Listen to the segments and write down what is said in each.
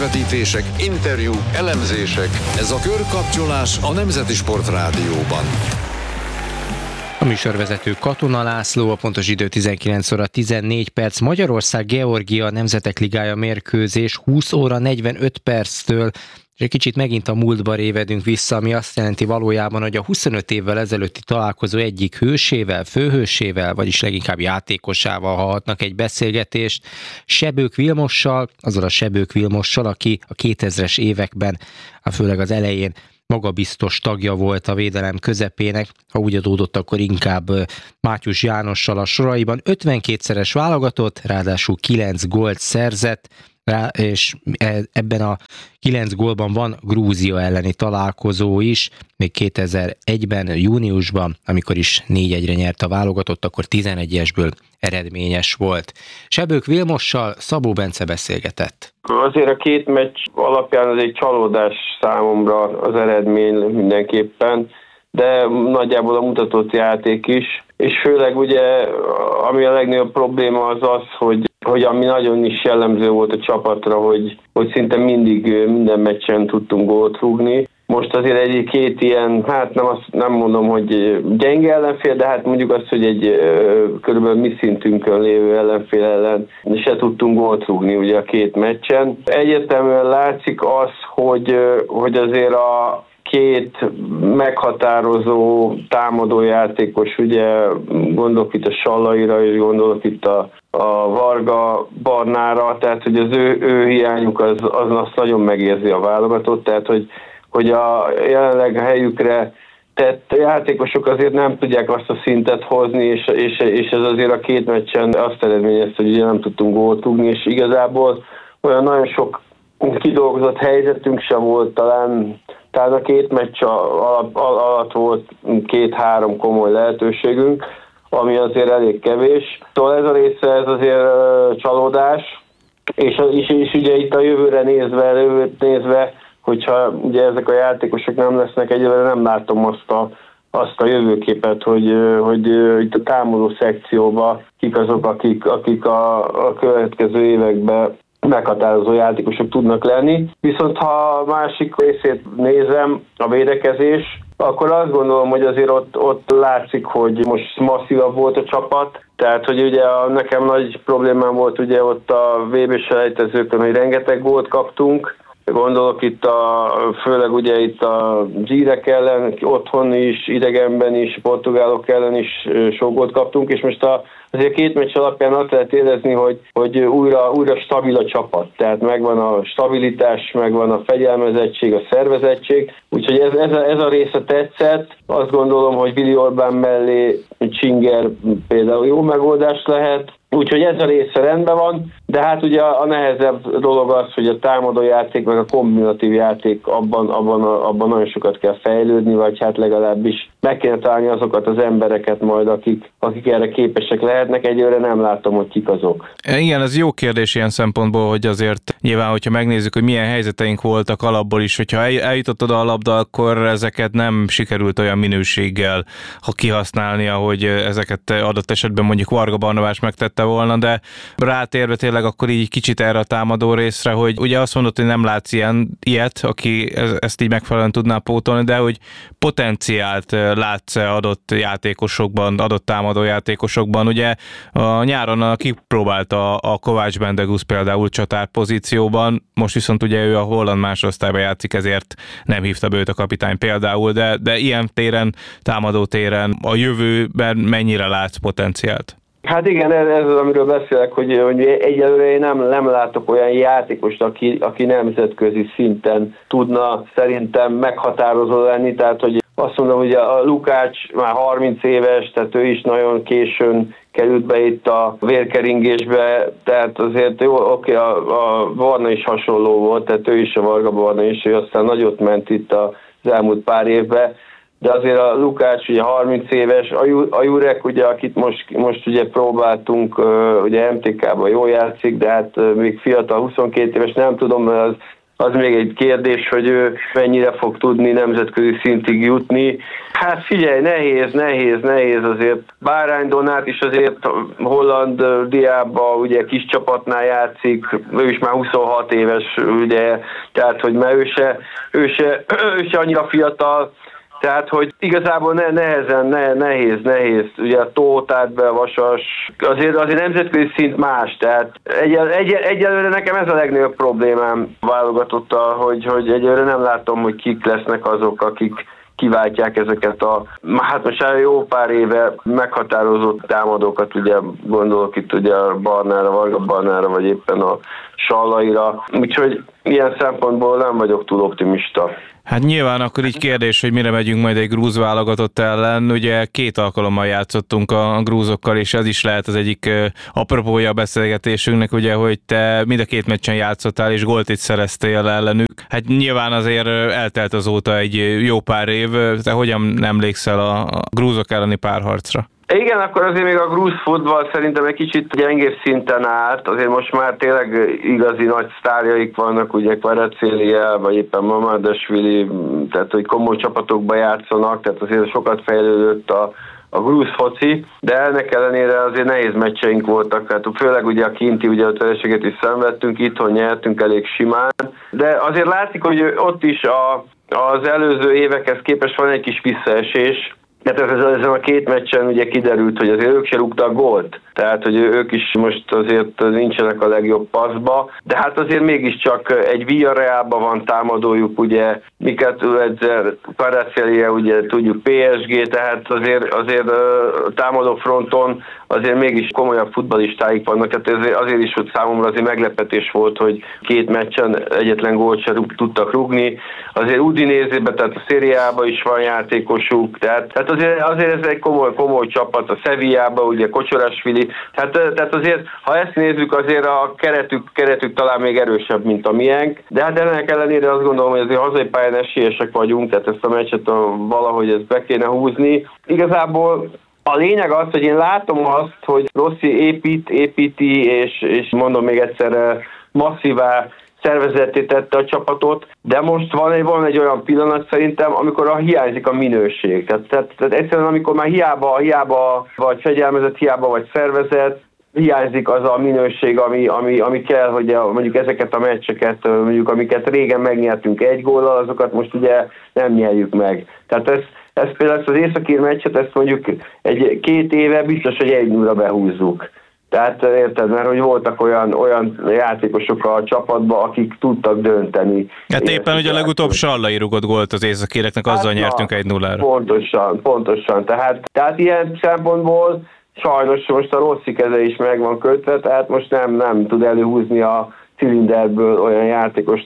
közvetítések, interjúk, elemzések. Ez a Körkapcsolás a Nemzeti Sport Rádióban. A műsorvezető Katona László, a pontos idő 19 óra 14 perc. Magyarország-Georgia Nemzetek Ligája mérkőzés 20 óra 45 perctől, és egy kicsit megint a múltba révedünk vissza, ami azt jelenti valójában, hogy a 25 évvel ezelőtti találkozó egyik hősével, főhősével, vagyis leginkább játékosával hallhatnak egy beszélgetést, Sebők Vilmossal, azzal a Sebők Vilmossal, aki a 2000-es években, főleg az elején magabiztos tagja volt a védelem közepének, ha úgy adódott, akkor inkább Mátyus Jánossal a soraiban. 52-szeres válogatott, ráadásul 9 gólt szerzett, és ebben a 9 gólban van Grúzia elleni találkozó is, még 2001-ben, júniusban, amikor is 4-1-re nyert a válogatott, akkor 11-esből eredményes volt. Sebők Vilmossal Szabó Bence beszélgetett. Azért a két meccs alapján az egy csalódás számomra az eredmény mindenképpen, de nagyjából a mutatott játék is, és főleg ugye, ami a legnagyobb probléma az az, hogy ami nagyon is jellemző volt a csapatra, hogy szinte mindig minden meccsen tudtunk gólt rúgni. Most azért egy-két ilyen, hát nem mondom, hogy gyenge ellenfél, de hát mondjuk azt, hogy egy körülbelül mi szintünkön lévő ellenfél ellen se tudtunk gólt rúgni ugye a két meccsen. Egyértelműen látszik az, hogy azért a két meghatározó támadójátékos, ugye gondolok itt a Sallaira és gondolok itt a Varga Barnára, tehát hogy az ő hiányuk az azt nagyon megérzi a válogatott, tehát hogy a jelenleg a helyükre tett játékosok azért nem tudják azt a szintet hozni, és ez azért a két meccsen azt eredményezte, hogy ugye nem tudtunk gólt rúgni, és igazából olyan nagyon sok kidolgozott helyzetünk sem volt, talán a két meccs alatt volt 2-3 komoly lehetőségünk, ami azért elég kevés. Szóval ez a része, ez azért csalódás, és ugye itt a jövőre nézve, hogyha ugye ezek a játékosok nem lesznek, egyelőre nem látom azt a jövőképet, hogy itt a támadó szekcióban kik azok, akik a következő években meghatározó játékosok tudnak lenni. Viszont ha a másik részét nézem, a védekezés, akkor azt gondolom, hogy azért ott látszik, hogy most masszívabb volt a csapat, tehát hogy ugye nekem nagy problémám volt ugye ott a VB-s selejtezőkön, hogy rengeteg gólt kaptunk. Gondolok itt főleg ugye itt a zsírek ellen, otthon is, idegenben is, portugálok ellen is sok gólt kaptunk, és most azért két meccs alapján azt lehet érezni, hogy újra stabil a csapat. Tehát megvan a stabilitás, megvan a fegyelmezettség, a szervezettség. Úgyhogy ez a része tetszett. Azt gondolom, hogy Willi Orbán mellé Csinger például jó megoldás lehet. Úgyhogy ez a része rendben van, de hát ugye a nehezebb dolog az, hogy a támadó játék, meg a kombinatív játék abban nagyon sokat kell fejlődni, vagy hát legalábbis meg kell találni azokat az embereket majd, akik erre képesek lehetnek. Egyőre nem látom, hogy kik azok. Igen, ez jó kérdés ilyen szempontból, hogy azért nyilván, hogyha megnézzük, hogy milyen helyzeteink voltak alapból is, hogyha eljutott oda a labda, akkor ezeket nem sikerült olyan minőséggel kihasználni, ahogy ezeket adott esetben mondjuk Varga Barnabás megtette volna, de rátérve tényleg akkor így kicsit erre a támadó részre, hogy ugye azt mondod, hogy nem látsz ilyet, aki ezt így megfelelően tudná pótolni, de hogy potenciált látsz adott játékosokban, adott támadó játékosokban. Ugye a nyáron kipróbálta a Kovács Bendegusz például csatár pozícióban, most viszont ugye ő a holland másodosztályban játszik, ezért nem hívta be őt a kapitány például, de ilyen téren, támadó téren a jövőben mennyire látsz potenciált? Hát igen, ez az, amiről beszélek, hogy egyelőre én nem látok olyan játékost, aki nemzetközi szinten tudna szerintem meghatározó lenni, tehát hogy azt mondom, hogy a Lukács már 30 éves, tehát ő is nagyon későn került be itt a vérkeringésbe, tehát azért jó, oké, a Barna is hasonló volt, tehát ő is a Varga Barna is, ő aztán nagyot ment itt az elmúlt pár évben, de azért a Lukács ugye 30 éves, a Jurek ugye, akit most ugye próbáltunk, ugye MTK-ban jól játszik, de hát még fiatal, 22 éves, nem tudom, mert az még egy kérdés, hogy ő mennyire fog tudni nemzetközi szintig jutni. Hát figyelj, nehéz azért. Bárány Donát is azért Hollandiában ugye kis csapatnál játszik, ő is már 26 éves, ugye, tehát hogy mert ő se annyira fiatal, tehát, hogy igazából nehéz, ugye a Tóth Átbe, Vasas, azért nemzetközi szint más, tehát egyelőre nekem ez a legnagyobb problémám válogatottal, hogy egyelőre nem látom, hogy kik lesznek azok, akik kiváltják ezeket hát most már jó pár éve meghatározott támadókat, ugye gondolok itt ugye a Barnára, Varga Barnára, vagy éppen a Sallaira, úgyhogy ilyen szempontból nem vagyok túl optimista. Hát nyilván akkor így kérdés, hogy mire megyünk majd egy grúz válogatott ellen. Ugye 2 alkalommal játszottunk a grúzokkal, és ez is lehet az egyik apropója a beszélgetésünknek, ugye, hogy te mind a 2 meccsen játszottál, és gólt is szereztél ellenük. Hát nyilván azért eltelt azóta egy jó pár év. Te hogyan emlékszel a grúzok elleni párharcra? Igen, akkor azért még a grúz futball szerintem egy kicsit gyengébb szinten állt, azért most már tényleg igazi nagy sztárjaik vannak, ugye Kvaratskhelia, vagy éppen Mamardashvili, tehát hogy komoly csapatokba játszanak, tehát azért sokat fejlődött a grúz foci, de ennek ellenére azért nehéz meccseink voltak, tehát főleg ugye a kinti, ugye a vereséget is szenvedtünk, itthon nyertünk elég simán, de azért látszik, hogy ott is az előző évekhez képest van egy kis visszaesés. Tehát ezen a 2 meccsen ugye kiderült, hogy azért ők se rúgtak gólt. Tehát, hogy ők is most azért nincsenek a legjobb passzba, de hát azért mégiscsak egy Villarrealban van támadójuk, ugye Miket Ledzer, Kvaratskhelia, ugye tudjuk PSG, tehát azért támadó fronton azért mégis komolyabb futballistáik vannak, tehát azért is, hogy számomra azért meglepetés volt, hogy 2 meccsen egyetlen gólt sem tudtak rúgni. Azért Udinézében, tehát a Serie A-ban is van játékosuk, tehát azért ez egy komoly csapat, a Sevillában, ugye Kocsorasvili, tehát azért, ha ezt nézzük, azért a keretük talán még erősebb, mint a miénk, de hát ennek ellenére azt gondolom, hogy azért hazai pályán esélyesek vagyunk, tehát ezt a meccset valahogy ezt be kéne húzni. Igazából a lényeg az, hogy én látom azt, hogy Rossi építi, és mondom még egyszer, masszívá szervezetté tette a csapatot, de most van egy olyan pillanat szerintem, amikor hiányzik a minőség. Tehát egyszerűen amikor már hiába vagy fegyelmezett, hiába vagy szervezet, hiányzik az a minőség, ami kell, hogy mondjuk ezeket a meccseket, mondjuk amiket régen megnyertünk 1 góllal, azokat most ugye nem nyerjük meg. Tehát ez például az északír meccset, ezt mondjuk 2 éve biztos, hogy 1-0-ra behúzzuk. Tehát érted, mert hogy voltak olyan játékosok a csapatban, akik tudtak dönteni. Hát éppen ugye a legutóbb Sallai rúgott gólt az északíreknek, azzal nyertünk 1-0-ra. Pontosan. Tehát ilyen szempontból sajnos most a Rossi keze is meg van kötve, tehát most nem tud előhúzni a cilinderből olyan játékost,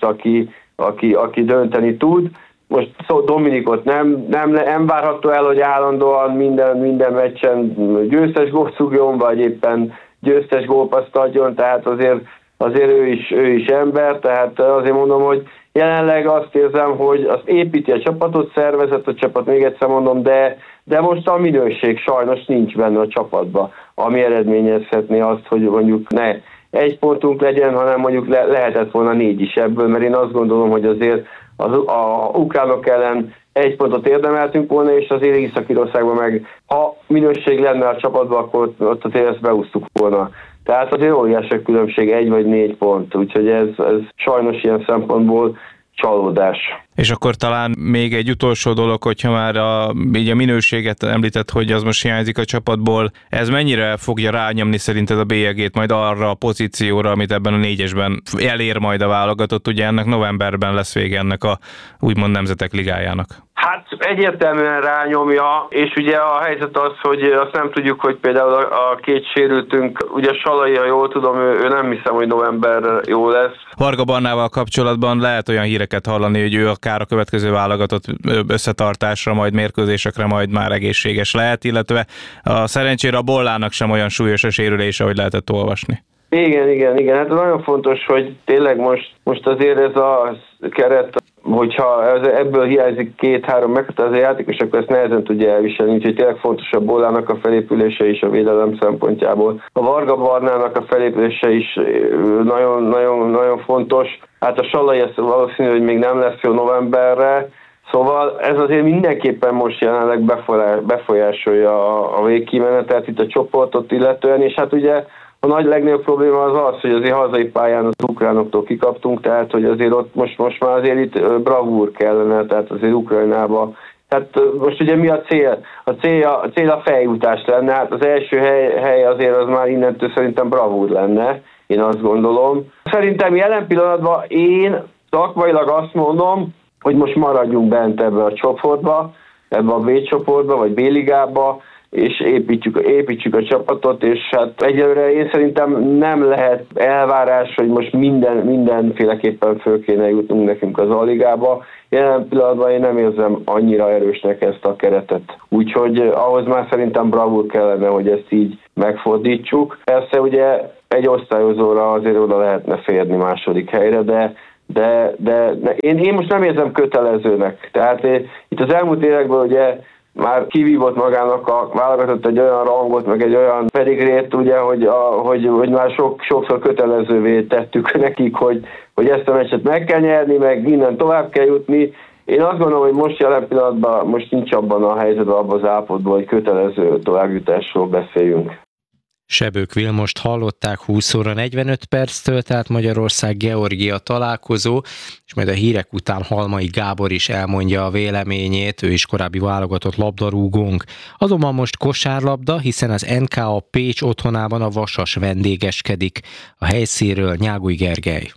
aki dönteni tud. Most Dominikot nem várható el, hogy állandóan minden meccsen győztes gólt szúrjon, vagy éppen győztes gólpaszt adjon, tehát azért ő is ember, tehát azért mondom, hogy jelenleg azt érzem, hogy azt építi a csapatot, szervezett a csapat, még egyszer mondom, de most a minőség sajnos nincs benne a csapatban, ami eredményezhetné azt, hogy mondjuk ne 1 pontunk legyen, hanem mondjuk lehetett volna 4 is ebből, mert én azt gondolom, hogy azért a ukránok ellen 1 pontot érdemeltünk volna, és azért Észak-Írországban meg, ha minőség lenne a csapatban, akkor ott azért ezt beúsztuk volna. Tehát azért óriási a különbség, 1 vagy 4 pont, úgyhogy ez sajnos ilyen szempontból csalódás. És akkor talán még egy utolsó dolog, hogyha már így a minőséget említett, hogy az most hiányzik a csapatból, ez mennyire fogja rányomni szerinted a bélyegét majd arra a pozícióra, amit ebben a 4-esben elér majd a válogatott, ugye ennek novemberben lesz vége ennek a úgymond Nemzetek Ligájának? Hát egyértelműen rányomja, és ugye a helyzet az, hogy azt nem tudjuk, hogy például a 2 sérültünk, ugye Sallai, ha jól tudom, ő nem hiszem, hogy november jó lesz. Varga Barnával kapcsolatban lehet olyan híreket hallani, hogy ő akár a következő válogatott összetartásra, majd mérkőzésekre majd már egészséges lehet, illetve szerencsére a Bollának sem olyan súlyos a sérülése, ahogy lehetett olvasni. Igen. Hát nagyon fontos, hogy tényleg most azért ez a keret hogyha ebből hiányzik 2-3 meghatározó játékos, akkor ezt nehezen tudja elviselni, úgyhogy tényleg fontos a Bollának a felépülése is a védelem szempontjából. A Varga Barnának a felépülése is nagyon fontos. Hát a Sallai ezt valószínű, hogy még nem lesz jó novemberre, szóval ez azért mindenképpen most jelenleg befolyásolja a végkimenetet itt a csoportot illetően, és hát ugye a legnagyobb probléma az, hogy azért hazai pályán az ukránoktól kikaptunk, tehát hogy azért ott most már azért itt bravúr kellene, tehát azért Ukrajnába. Tehát most ugye mi a cél? A cél a feljutás lenne, hát az első hely azért az már innentől szerintem bravúr lenne, én azt gondolom. Szerintem jelen pillanatban én szakmailag azt mondom, hogy most maradjunk bent ebbe a csoportba, ebbe a B csoportba, vagy B-ligába, és építsük a csapatot, és hát egyelőre én szerintem nem lehet elvárás, hogy most mindenféleképpen föl kéne jutnunk nekünk az A-ligába. Jelen pillanatban én nem érzem annyira erősnek ezt a keretet. Úgyhogy ahhoz már szerintem bravúr kellene, hogy ezt így megfordítsuk. Persze ugye egy osztályozóra azért oda lehetne férni második helyre, de én most nem érzem kötelezőnek. Tehát itt az elmúlt években ugye már kivívott magának a válogatott egy olyan rangot, meg egy olyan pedigrét, ugye, hogy már sokszor kötelezővé tettük nekik, hogy ezt a meccset meg kell nyerni, meg innen tovább kell jutni. Én azt gondolom, hogy most jelen pillanatban most nincs abban a helyzetben, abban az állapotban, hogy kötelező továbbjutásról beszéljünk. Sebők Vilmost hallották 20 óra 45 perctől, tehát Magyarország-Georgia találkozó, és majd a hírek után Halmai Gábor is elmondja a véleményét, ő is korábbi válogatott labdarúgónk. Azonban most kosárlabda, hiszen az NKA Pécs otthonában a Vasas vendégeskedik. A helyszínről Nyáguly Gergely.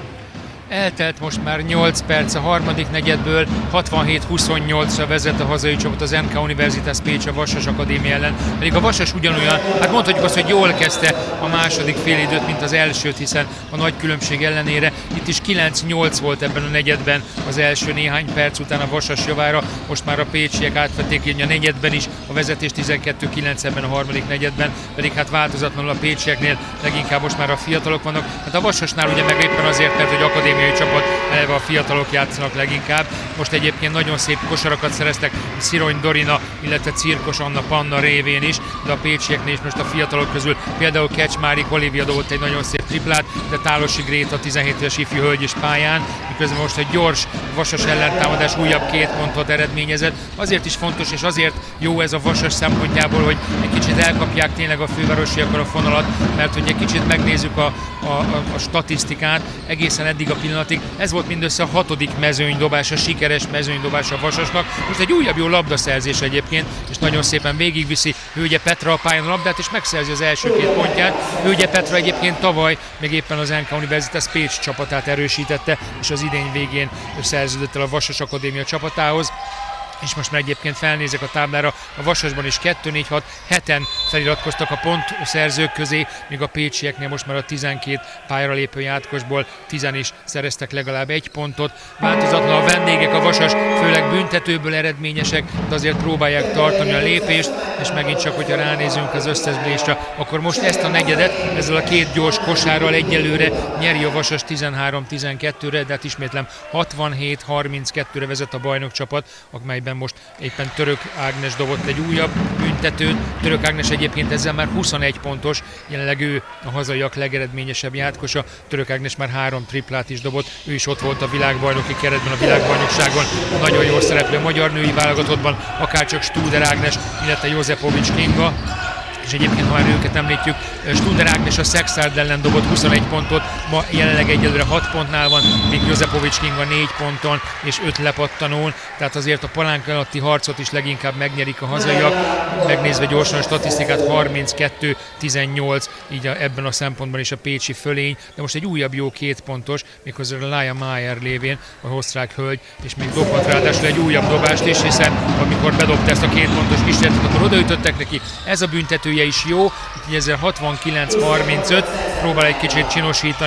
Eltelt most már 8 perc a harmadik negyedből, 67-28-ra vezet a hazai csapat az MK Universitas Pécs a Vasas Akadémia ellen. Pedig a Vasas ugyanolyan, hát mondhatjuk azt, hogy jól kezdte a második félidőt, mint az elsőt, hiszen a nagy különbség ellenére itt is 9-8 volt ebben a negyedben az első néhány perc után a Vasas javára. Most már a pécsiek átvették így a negyedben is a vezetés 12-9 ebben a harmadik negyedben, pedig hát változatlanul a pécsieknél leginkább most már a fiatalok vannak. Hát a Vasasnál ugye meg éppen azért, mert hogy akadémiai csapat, eleve a fiatalok játszanak leginkább. Most egyébként nagyon szép kosarakat szereztek Szirony Dorina, illetve Cirkos Anna Panna révén is, de a pécsieknél is most a fiatalok közül például Kecsmárik Olivia dobott egy nagyon szép triplát, de Tálosi Gréta 17 éves ifjú hölgy is pályán, miközben most egy gyors Vasas ellentámadás újabb 2 pontot eredményezett. Azért is fontos és azért jó ez a Vasas szempontjából, hogy egy kicsit elkapják tényleg a fővárosiak a fonalat, mert hogy egy kicsit megnézzük a statisztikát egészen eddig a pillanatig. Ez volt mindössze a 6. mezőnydobás, a sikeres mezőnydobás a Vasasnak. Most egy újabb jó labdaszerzés egyébként, és nagyon szépen végigviszi Hölgye Petra a pályán a labdát, és megszerzi az első 2 pontját. Hölgye Petra egyébként tavaly még éppen az NK Universitas Pécs csapatát erősítette, és az idény végén szerződött el a Vasas Akadémia csapatához. És most már egyébként felnézek a táblára, a Vasasban is 2-4-6, 7-en feliratkoztak a pontszerzők közé, míg a pécsieknél most már a 12 pályára lépő játékosból 10 is szereztek legalább 1 pontot. Változatlan a vendégek, a Vasas főleg büntetőből eredményesek, de azért próbálják tartani a lépést, és megint csak, hogyha ránézünk az összezblésre, akkor most ezt a negyedet, ezzel a 2 gyors kosárral egyelőre nyeri a Vasas 13-12-re, de hát ismétlem 67-32-re vezet a bajnokcsapat, amelyben most éppen Török Ágnes dobott egy újabb büntetőt. Török Ágnes egyébként ezzel már 21 pontos, jelenleg ő a hazaiak legeredményesebb játékosa. Török Ágnes már 3 triplát is dobott, ő is ott volt a világbajnoki keretben, a világbajnokságon, nagyon jól szereplő magyar női válogatottban, akárcsak Studer Ágnes, illetve Jozepovics Kinga. És egyébként, ha már őket említjük, Studer Ágnes a Szexárd ellen dobott 21 pontot, ma jelenleg egyelőre 6 pontnál van, míg Jozepovics Kinga 4 ponton és 5 lepattanón, tehát azért a palánk alatti harcot is leginkább megnyerik a hazaiak. Megnézve gyorsan a statisztikát, 32-18, így ebben a szempontban is a pécsi fölény, de most egy újabb jó 2 pontos, méghozzá a Laia Mayer lévén, a osztrák hölgy, és még dobhat ráadásul egy újabb dobást is, hiszen amikor bedobta ezt a 2 pontos kísérletet, akkor odaütöttek neki, ez a büntetője is jó, úgyhogy ezzel 69-35, próbál egy kicsit csinosítani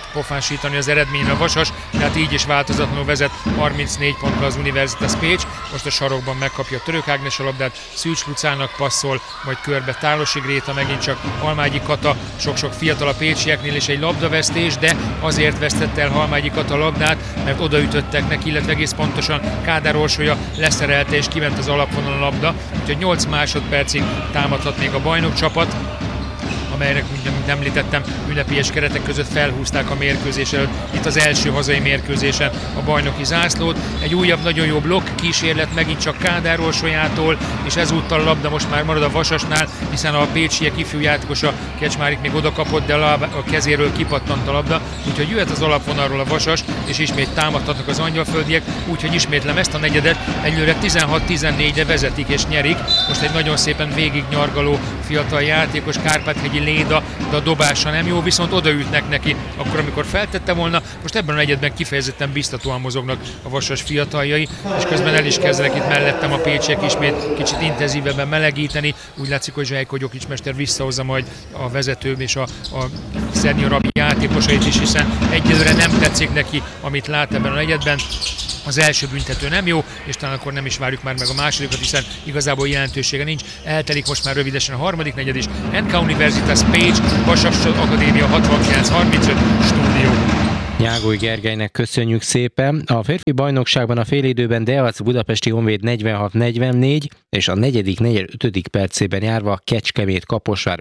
pofásítani az eredményre a Vasas, tehát így is változatlanul vezet 34 ponttal az Universitas Pécs. Most a sarokban megkapja Török Ágnes a labdát, Szűcs Lucának passzol, majd körbe Tálosi Gréta, megint csak Halmágyi Kata, sok-sok fiatal a pécsieknél, és egy labdavesztés, de azért vesztette el Halmágyi Kata a labdát, mert odaütöttek neki, illetve egész pontosan Kádár Orsolya leszerelte és kiment az alapvonalon a labda, úgyhogy 8 másodpercig támadhat még a bajnokcsapat, amelynek, mint említettem, ünnepélyes keretek között felhúzták a mérkőzés előtt, itt az első hazai mérkőzésen a bajnoki zászlót. Egy újabb nagyon jó blokk kísérlet megint csak Kádár Orsolyától, és ezúttal a labda most már marad a Vasasnál, hiszen a pécsiek ifjú játékosa Kecsmárik még oda kapott, de a kezéről kipattant a labda, úgyhogy jöhet az alapvonalról a Vasas, és ismét támadhatnak az angyalföldiek, úgyhogy ismétlem ezt a negyedet, egyelőre 16-14-re vezetik és nyerik. Most egy nagyon szépen végig nyargaló fiatal játékos, Kárpáthegyi Léda, de a dobása nem jó, viszont odaütnek neki akkor, amikor feltette volna. Most ebben a negyedben kifejezetten biztatóan mozognak a Vasas fiataljai, és közben el is kezdenek itt mellettem a pécsiek ismét kicsit intenzívebben melegíteni. Úgy látszik, hogy Zsejko Gyokics mester visszahozza majd a vezetőbb és a szeniorabb játékosait is, hiszen egyelőre nem tetszik neki, amit lát ebben a negyedben. Az első büntető nem jó, és talán akkor nem is várjuk már meg a másodikat, hiszen igazából jelentősége nincs. Eltelik most már rövidesen a harmadik negyed is. NK Universitas Pécs, Vasas Akadémia 69-35 stúdió. Nyágoly Gergelynek köszönjük szépen. A férfi bajnokságban a félidőben Deac Budapesti Honvéd 46-44, és a negyedik negyed 5. percében járva Kecskemét Kaposvár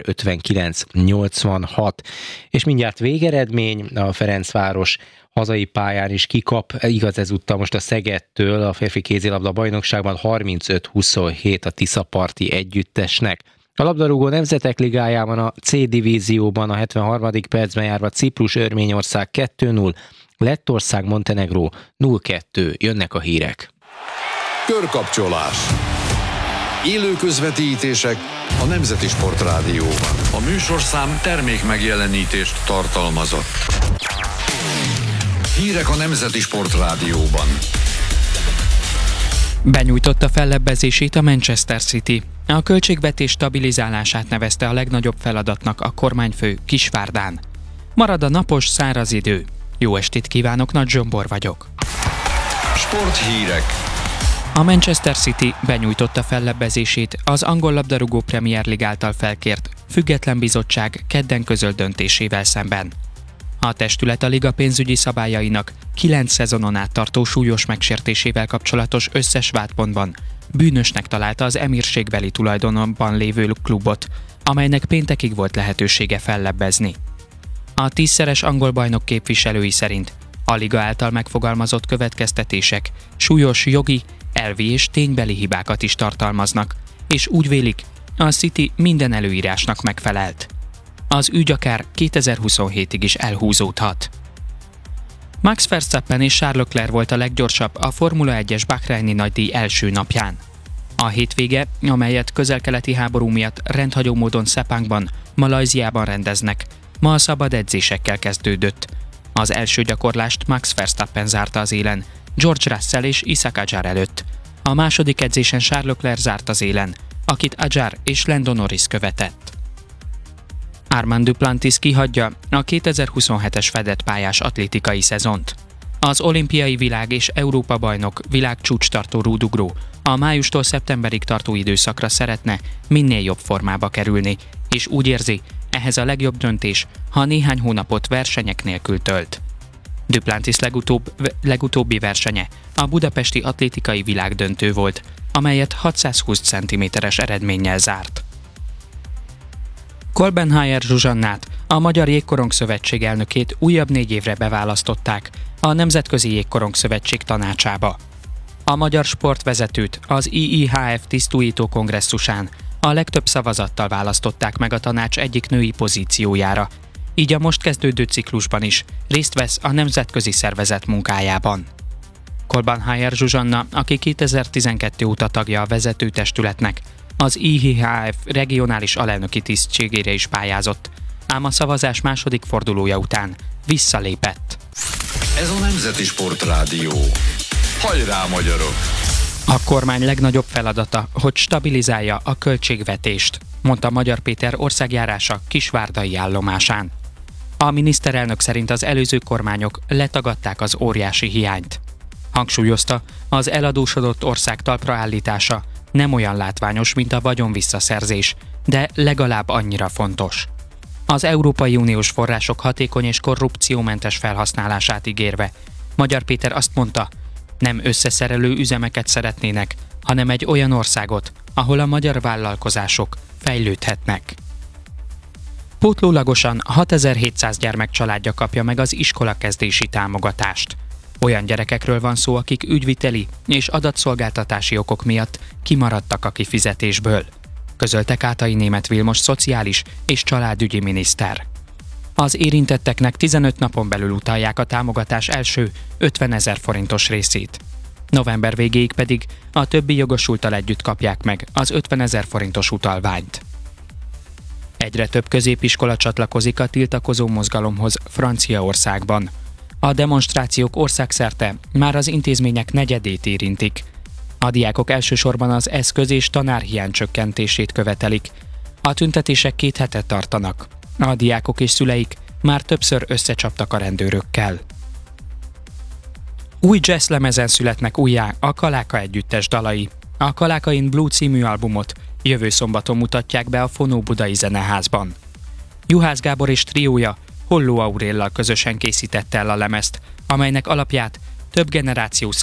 59-86. És mindjárt végeredmény, a Ferencváros hazai pályán is kikap, igaz ezúttal most a Szegedtől a férfi kézilabda bajnokságban 35-27 a Tiszaparti együttesnek. A labdarúgó nemzetek ligájában a C divízióban a 73. percben járva Ciprus Örményország 2-0, Lettország Montenegró 0-2. Jönnek a hírek. Körkapcsolás. Élő közvetítések a Nemzeti Sportrádióban. A műsorszám termék megjelenítést tartalmazott. Hírek a Nemzeti Sportrádióban. Benyújtotta fellebbezését a Manchester City. A költségvetés stabilizálását nevezte a legnagyobb feladatnak a kormányfő Kisvárdán. Marad a napos, száraz idő. Jó estét kívánok, Nagy Zsombor vagyok. Sporthírek. A Manchester City benyújtotta fellebbezését az angol labdarúgó Premier League által felkért független bizottság kedden közölt döntésével szemben. A testület a liga pénzügyi szabályainak 9 szezonon át tartó súlyos megsértésével kapcsolatos összes vádpontban bűnösnek találta az emírségbeli tulajdonban lévő klubot, amelynek péntekig volt lehetősége fellebbezni. A 10-szeres angol bajnok képviselői szerint a liga által megfogalmazott következtetések súlyos jogi, elvi és ténybeli hibákat is tartalmaznak, és úgy vélik, a City minden előírásnak megfelelt. Az ügy akár 2027-ig is elhúzódhat. Max Verstappen és Charles Leclerc volt a leggyorsabb a Formula 1-es Bahreini nagydíj első napján. A hétvége, amelyet közel-keleti háború miatt rendhagyó módon Sepangban, Malajziában rendeznek, ma a szabad edzésekkel kezdődött. Az első gyakorlást Max Verstappen zárta az élen, George Russell és Isaac Hadjar előtt. A második edzésen Charles Leclerc zárt az élen, akit Hadjar és Lando Norris követett. Armand Duplantis kihagyja a 2027-es fedett pályás atlétikai szezont. Az olimpiai világ és Európa bajnok világcsúcstartó rúdugró a májustól szeptemberig tartó időszakra szeretne minél jobb formába kerülni, és úgy érzi, ehhez a legjobb döntés, ha néhány hónapot versenyek nélkül tölt. Duplantis legutóbbi versenye a budapesti atlétikai világdöntő volt, amelyet 620 cm-es eredménnyel zárt. Kolbenheier Zsuzsannát, a Magyar Jégkorong Szövetség elnökét újabb 4 évre beválasztották a Nemzetközi Jégkorong Szövetség tanácsába. A magyar sportvezetőt az IIHF tisztújító kongresszusán a legtöbb szavazattal választották meg a tanács egyik női pozíciójára, így a most kezdődő ciklusban is részt vesz a nemzetközi szervezet munkájában. Kolbenheier Zsuzsanna, aki 2012 óta tagja a vezetőtestületnek, az IIHF regionális alelnöki tisztségére is pályázott, ám a szavazás második fordulója után visszalépett. Ez a Nemzeti Sportrádió. Hajrá, magyarok! A kormány legnagyobb feladata, hogy stabilizálja a költségvetést, mondta Magyar Péter országjárása Kisvárdai állomásán. A miniszterelnök szerint az előző kormányok letagadták az óriási hiányt. Hangsúlyozta, az eladósodott ország talpra állítása nem olyan látványos, mint a vagyon visszaszerzés, de legalább annyira fontos. Az Európai Uniós források hatékony és korrupciómentes felhasználását ígérve, Magyar Péter azt mondta, nem összeszerelő üzemeket szeretnének, hanem egy olyan országot, ahol a magyar vállalkozások fejlődhetnek. Pótlólagosan 6700 gyermek családja kapja meg az iskolakezdési támogatást. Olyan gyerekekről van szó, akik ügyviteli és adatszolgáltatási okok miatt kimaradtak a kifizetésből, közölte Kátai Németh Vilmos szociális és családügyi miniszter. Az érintetteknek 15 napon belül utalják a támogatás első 50 000 forintos részét. November végéig pedig a többi jogosulttal együtt kapják meg az 50 000 forintos utalványt. Egyre több középiskola csatlakozik a tiltakozó mozgalomhoz Franciaországban. A demonstrációk országszerte már az intézmények negyedét érintik. A diákok elsősorban az eszköz- és tanárhiány csökkentését követelik. A tüntetések 2 hetet tartanak. A diákok és szüleik már többször összecsaptak a rendőrökkel. Új jazzlemezen születnek újjá a Kaláka együttes dalai. A Kaláka in Blue című albumot jövő szombaton mutatják be a Fonó Budai Zeneházban. Juhász Gábor és triója Holló Auréllal közösen készítette el a lemezt, amelynek alapját több generációs